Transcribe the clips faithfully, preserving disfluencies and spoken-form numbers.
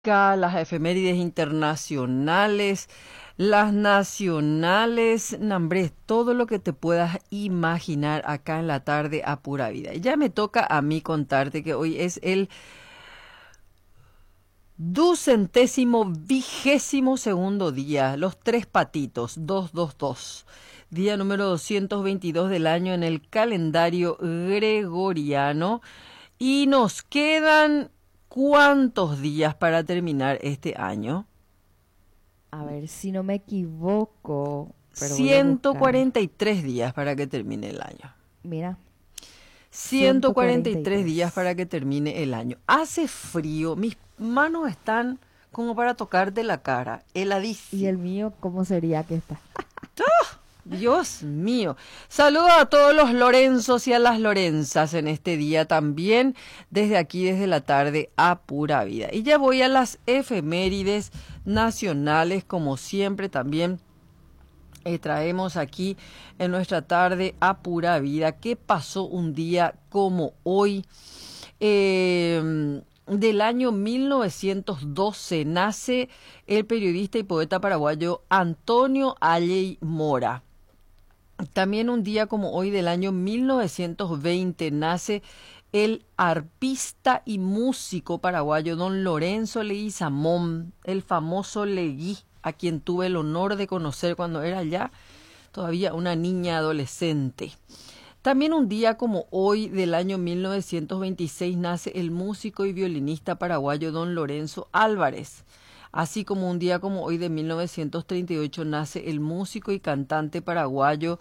las efemérides internacionales, las nacionales, nombre, todo lo que te puedas imaginar acá en la tarde a pura vida. Ya me toca a mí contarte que hoy es el ducentésimo vigésimo segundo día, los tres patitos, doscientos veintidós. Día número doscientos veintidós del año en el calendario gregoriano. Y nos quedan ¿cuántos días para terminar este año? A ver si no me equivoco, pero voy a ciento buscar. cuarenta y tres días para que termine el año. Mira, ciento cuarenta y tres días ciento cuarenta y tres. para que termine el año. Hace frío, mis manos están como para tocarte la cara, ¿Y heladísimo. el mío cómo sería que está? Dios mío. Saludo a todos los Lorenzos y a las Lorenzas en este día también, desde aquí, desde la tarde a pura vida. Y ya voy a las efemérides nacionales, como siempre también eh, traemos aquí en nuestra tarde a pura vida. ¿Qué pasó un día como hoy? Eh, del año mil novecientos doce nace el periodista y poeta paraguayo Antonio Alley Mora. También un día como hoy del año mil novecientos veinte nace el arpista y músico paraguayo don Lorenzo Leguizamón, el famoso Legui, a quien tuve el honor de conocer cuando era ya todavía una niña adolescente. También un día como hoy del año mil novecientos veintiséis nace el músico y violinista paraguayo don Lorenzo Álvarez. Así como un día como hoy de mil novecientos treinta y ocho nace el músico y cantante paraguayo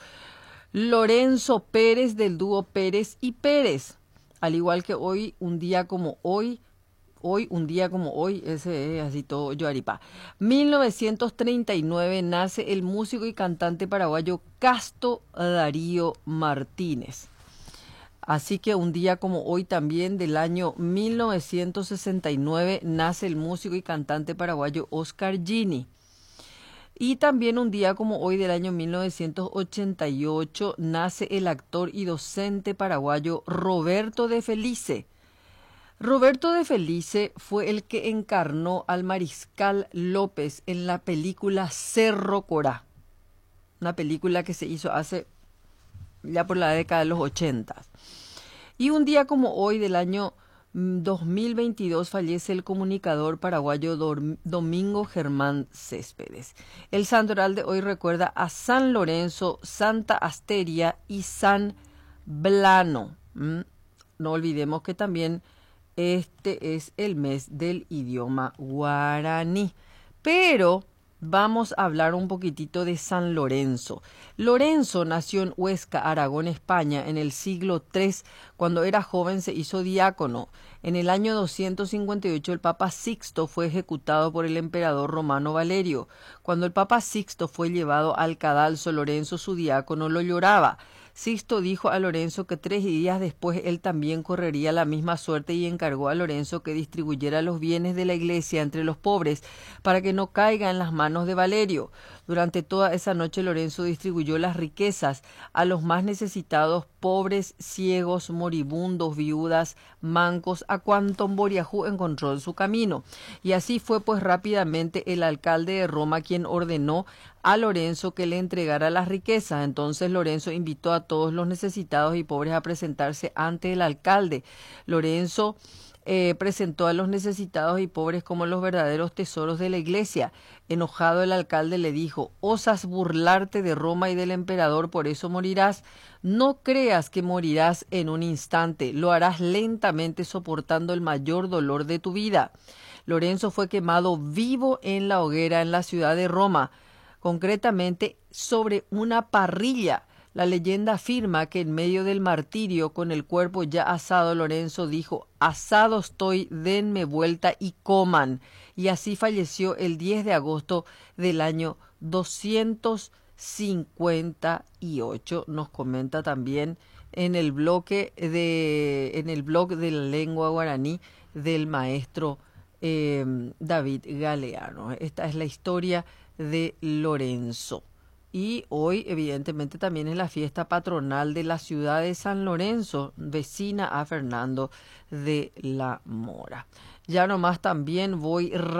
Lorenzo Pérez del dúo Pérez y Pérez. Al igual que hoy, un día como hoy, hoy, un día como hoy, ese es así todo Yoaripa. mil novecientos treinta y nueve nace el músico y cantante paraguayo Casto Darío Martínez. Así que un día como hoy también del año mil novecientos sesenta y nueve nace el músico y cantante paraguayo Oscar Gini. Y también un día como hoy del año mil novecientos ochenta y ocho nace el actor y docente paraguayo Roberto de Felice. Roberto de Felice fue el que encarnó al Mariscal López en la película Cerro Corá, una película que se hizo hace ya por la década de los ochenta. Y un día como hoy del año dos mil veintidós fallece el comunicador paraguayo Domingo Germán Céspedes. El santoral de hoy recuerda a San Lorenzo, Santa Asteria y San Blano. ¿Mm? No olvidemos que también este es el mes del idioma guaraní. Pero vamos a hablar un poquitito de San Lorenzo. Lorenzo nació en Huesca, Aragón, España, en el siglo tercero. Cuando era joven se hizo diácono. En el año doscientos cincuenta y ocho el Papa Sixto fue ejecutado por el emperador romano Valerio. Cuando el Papa Sixto fue llevado al cadalso, Lorenzo, su diácono, lo lloraba. Sixto dijo a Lorenzo que tres días después él también correría la misma suerte y encargó a Lorenzo que distribuyera los bienes de la iglesia entre los pobres para que no caiga en las manos de Valerio. Durante toda esa noche Lorenzo distribuyó las riquezas a los más necesitados, pobres, ciegos, moribundos, viudas, mancos, a cuanto Mboriajú encontró en su camino. Y así fue pues rápidamente el alcalde de Roma quien ordenó a Lorenzo que le entregara las riquezas. Entonces Lorenzo invitó a todos los necesitados y pobres a presentarse ante el alcalde. Lorenzo eh, presentó a los necesitados y pobres como los verdaderos tesoros de la iglesia. Enojado el alcalde le dijo: «¿Osas burlarte de Roma y del emperador, por eso morirás? No creas que morirás en un instante, lo harás lentamente soportando el mayor dolor de tu vida». Lorenzo fue quemado vivo en la hoguera en la ciudad de Roma, concretamente sobre una parrilla. La leyenda afirma que en medio del martirio, con el cuerpo ya asado, Lorenzo dijo: «Asado estoy, denme vuelta y coman». Y así falleció el diez de agosto del año doscientos cincuenta y ocho. Nos comenta también en el bloque de, en el blog de la lengua guaraní del maestro eh, David Galeano. Esta es la historia de Lorenzo. Y hoy, evidentemente, también es la fiesta patronal de la ciudad de San Lorenzo, vecina a Fernando de la Mora. Ya nomás también voy